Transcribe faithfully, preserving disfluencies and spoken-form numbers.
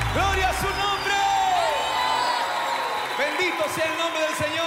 ¡Gloria a su nombre! Bendito sea el nombre del Señor.